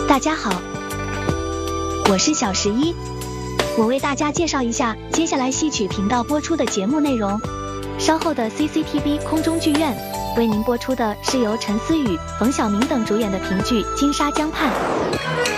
大家好，我是小11，我为大家介绍一下接下来戏曲频道播出的节目内容。稍后的 CCTV 空中剧院为您播出的是由陈思雨、冯晓明等主演的评剧《金沙江畔》。